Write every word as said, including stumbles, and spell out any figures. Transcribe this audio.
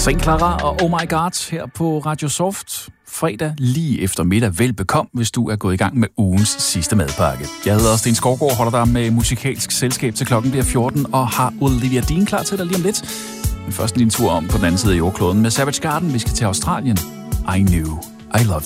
Saint Clara og Oh My God her på Radio Soft. Fredag lige efter middag. Velbekomme, hvis du er gået i gang med ugens sidste madpakke. Jeg hedder Sten Skovgaard, holder dig med musikalsk selskab til klokken bliver fjorten, og har Olivia Dean klar til dig lige om lidt. Men først en tur om på den anden side af jordkloden med Savage Garden. Vi skal til Australien. I Knew I Loved